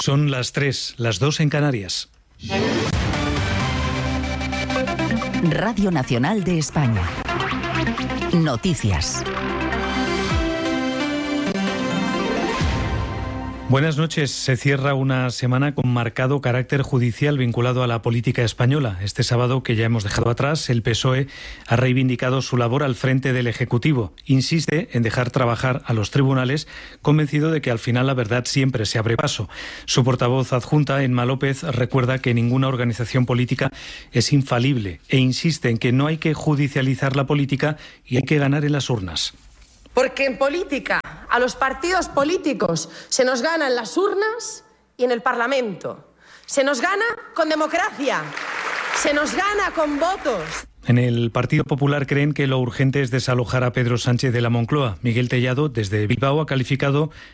Son las 3, las 2 en Canarias. Radio Nacional de España. Noticias. Buenas noches. Se cierra una semana con marcado carácter judicial vinculado a la política española. Este sábado, que ya hemos dejado atrás, el PSOE ha reivindicado su labor al frente del Ejecutivo. Insiste en dejar trabajar a los tribunales, convencido de que al final la verdad siempre se abre paso. Su portavoz adjunta, Emma López, recuerda que ninguna organización política es infalible e insiste en que no hay que judicializar la política y hay que ganar en las urnas. Porque en política, a los partidos políticos se nos gana en las urnas y en el Parlamento. Se nos gana con democracia, se nos gana con votos. En el Partido Popular creen que lo urgente es desalojar a Pedro Sánchez de la Moncloa. Miguel Tellado, desde Bilbao, ha calificado